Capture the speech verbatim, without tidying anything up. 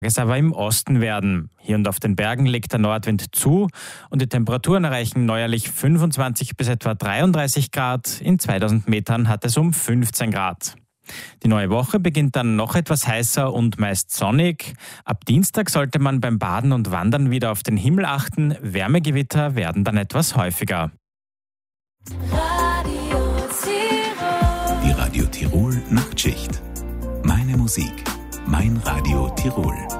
es aber im Osten werden. Hier und auf den Bergen legt der Nordwind zu und die Temperaturen erreichen neuerlich fünfundzwanzig bis etwa dreiunddreißig Grad. In zweitausend Metern hat es um fünfzehn Grad. Die neue Woche beginnt dann noch etwas heißer und meist sonnig. Ab Dienstag sollte man beim Baden und Wandern wieder auf den Himmel achten. Wärmegewitter werden dann etwas häufiger. Radio Tirol. Die Radio Tirol Nachtschicht. Meine Musik, mein Radio Tirol.